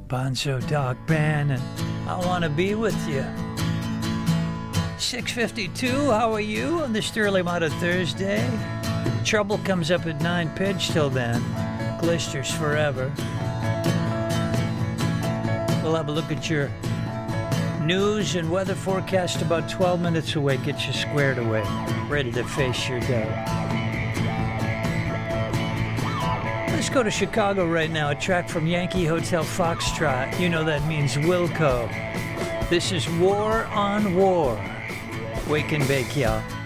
Bonzo Dog Bannon, I want to be with you. 6:52, how are you on this early modern Thursday? Trouble comes up at 9 pitch till then. Glisters forever. We'll have a look at your news and weather forecast about 12 minutes away. Get you squared away, ready to face your day. Let's go to Chicago right now. A track from Yankee Hotel Foxtrot. You know that means Wilco. This is War on War. Wake and bake, y'all.